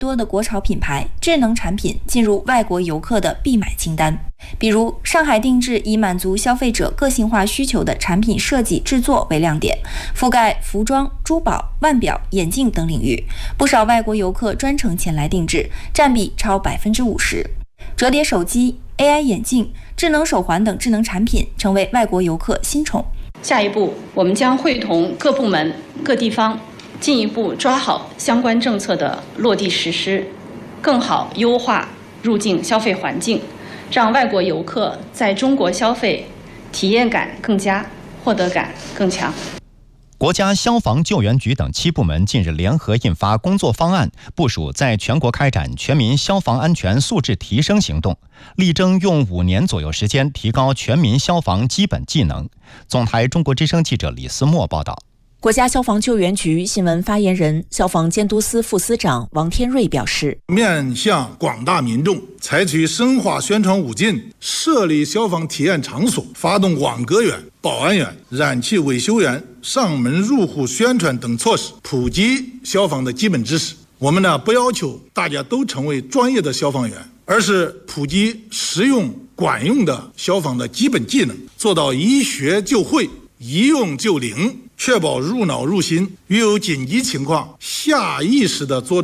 多的国潮品牌智能产品进入外国游客的必买清单。比如上海定制以满足消费者个性化需求的产品设计制作为亮点，覆盖服装、珠宝、腕表、眼镜等领域，不少外国游客专程前来定制，占比超50%。折叠手机、AI 眼镜、智能手环等智能产品成为外国游客新宠。 下一步，我们将会同各部门、各地方进一步抓好相关政策的落地实施，更好优化入境消费环境，让外国游客在中国消费体验感更佳，获得感更强。 国家消防救援局等7部门近日联合印发工作方案，部署在全国开展全民消防安全素质提升行动，力争用5年左右时间提高全民消防基本技能。总台中国之声记者李思墨报道。 国家消防救援局新闻发言人、消防监督司副司长王天瑞表示， 面向广大民众，采取深化宣传5禁，设立消防体验场所，发动网格员、保安员、燃气维修员上门入户宣传等措施，普及消防的基本知识。我们不要求大家都成为专业的消防员，而是普及实用管用的消防的基本技能，做到一学就会，一用就灵，确保入脑入心，遇有紧急情况下意识地做